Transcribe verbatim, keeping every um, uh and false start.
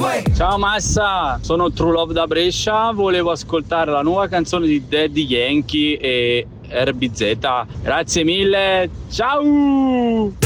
Ciao Massa, sono True Love da Brescia, volevo ascoltare la nuova canzone di Daddy Yankee e R B Z. Grazie mille, ciao!